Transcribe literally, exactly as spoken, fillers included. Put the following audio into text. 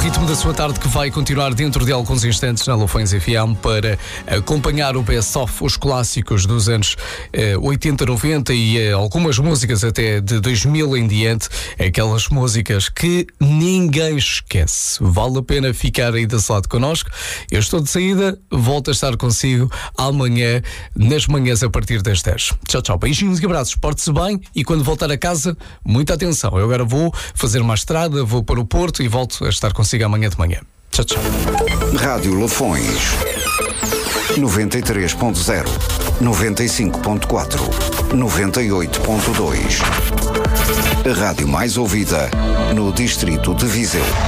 ritmo da sua tarde que vai continuar dentro de alguns instantes na Lofões F M para acompanhar o best-of, os clássicos dos anos eh, oitenta, noventa e eh, algumas músicas até de dois mil em diante, aquelas músicas que ninguém esquece. Vale a pena ficar aí desse lado connosco. Eu estou de saída, volto a estar consigo amanhã, nas manhãs a partir das dez. Tchau, tchau, beijinhos e abraços, porte-se bem e quando voltar a casa, muita atenção. Eu agora vou fazer uma estrada, vou para o Porto e volto a estar consigo amanhã de manhã. Tchau, tchau. Rádio Lafões noventa e três ponto zero, noventa e cinco ponto quatro, noventa e oito ponto dois. A rádio mais ouvida no distrito de Viseu.